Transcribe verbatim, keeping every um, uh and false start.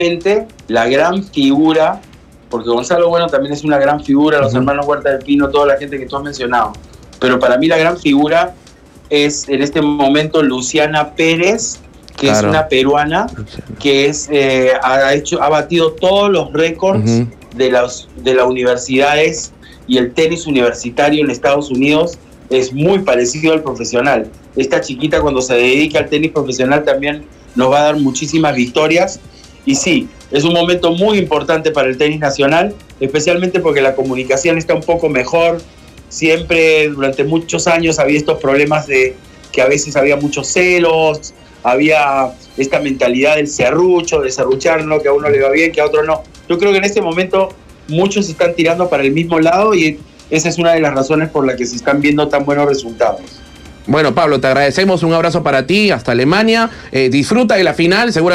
la gran figura, porque Gonzalo Bueno también es una gran figura, los uh-huh. hermanos Huerta del Pino, toda la gente que tú has mencionado, pero para mí la gran figura es en este momento Luciana Pérez, que claro. es una peruana que es eh, ha hecho ha batido todos los récords uh-huh. de las de las universidades, y el tenis universitario en Estados Unidos es muy parecido al profesional. Esta chiquita, cuando se dedique al tenis profesional, también nos va a dar muchísimas victorias. Y sí, es un momento muy importante para el tenis nacional, especialmente porque la comunicación está un poco mejor. Siempre, durante muchos años, había estos problemas de que a veces había muchos celos, había esta mentalidad del serrucho, de serrucharlo, que a uno le va bien, que a otro no. Yo creo que en este momento muchos están tirando para el mismo lado, y esa es una de las razones por las que se están viendo tan buenos resultados. Bueno, Pablo, te agradecemos, un abrazo para ti, hasta Alemania. Eh, disfruta de la final, seguramente.